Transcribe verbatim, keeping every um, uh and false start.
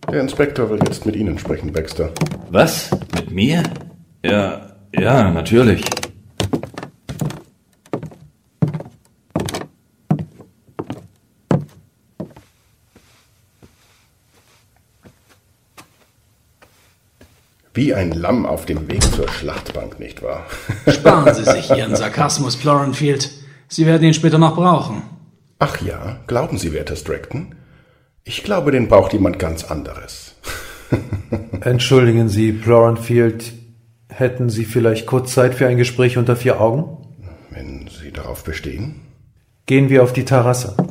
Der Inspektor will jetzt mit Ihnen sprechen, Baxter. Was? Mit mir? Ja, ja, natürlich. Wie ein Lamm auf dem Weg zur Schlachtbank, nicht wahr? Sparen Sie sich Ihren Sarkasmus, Florenfield. Sie werden ihn später noch brauchen. Ach ja, glauben Sie, werter Stratton? Ich glaube, den braucht jemand ganz anderes. Entschuldigen Sie, Florenfield, hätten Sie vielleicht kurz Zeit für ein Gespräch unter vier Augen? Wenn Sie darauf bestehen. Gehen wir auf die Terrasse.